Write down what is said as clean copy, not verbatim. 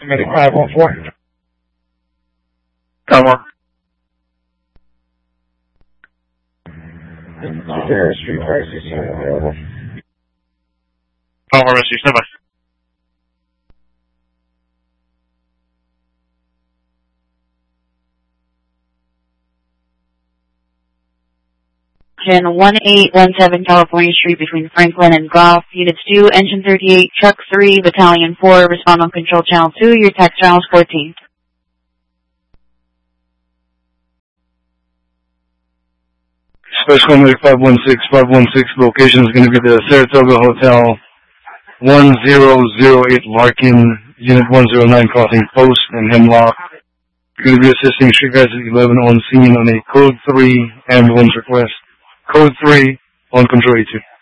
Medic 514. Come on. There, Street Fire 16 available. Power rescue, stand by. Gen 1817 California Street between Franklin and Goff. Units 2, Engine 38, Truck 3, Battalion 4, respond on Control Channel 2, your tax channel is 14. Special Medic 516, location is going to be the Saratoga Hotel, 1008 Larkin, Unit 109 crossing Post and Hemlock. Going to be assisting Street Guys at 11 on scene on a Code 3 ambulance request. Code 3 on Control A2.